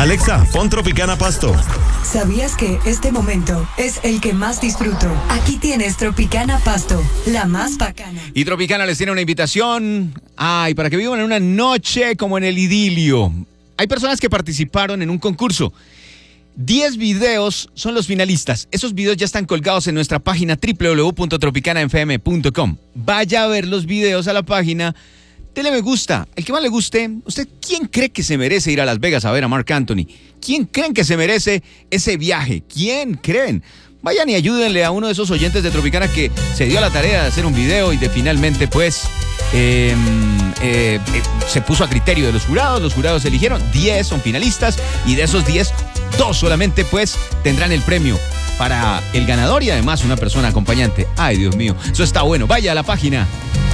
Alexa, pon Tropicana Pasto. ¿Sabías que este momento es el que más disfruto? Aquí tienes Tropicana Pasto, la más bacana. Y Tropicana les tiene una invitación. Para que vivan en una noche como en el idilio. Hay personas que participaron en un concurso. 10 videos son los finalistas. Esos videos ya están colgados en nuestra página www.tropicanafm.com. Vaya a ver los videos a la página. Dele me gusta, el que más le guste. ¿Usted quién cree que se merece ir a Las Vegas a ver a Marc Anthony? ¿Quién creen que se merece ese viaje? ¿Quién creen? Vayan y ayúdenle a uno de esos oyentes de Tropicana que se dio a la tarea de hacer un video y de finalmente se puso a criterio de los jurados. Los jurados eligieron 10 son finalistas y de esos 10, 2 solamente tendrán el premio para el ganador y además una persona acompañante. Ay, Dios mío, eso está bueno. Vaya a la página